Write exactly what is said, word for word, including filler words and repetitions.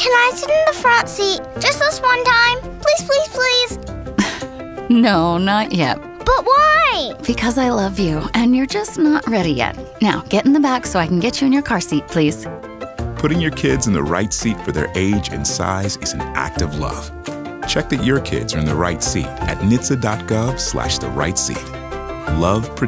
Can I sit in the front seat just this one time? Please, please, please. No, not yet. But why? Because I love you, and you're just not ready yet. Now, get in the back so I can get you in your car seat, please. Putting your kids in the right seat for their age and size is an act of love. Check that your kids are in the right seat at N H T S A dot gov slash the right seat. Love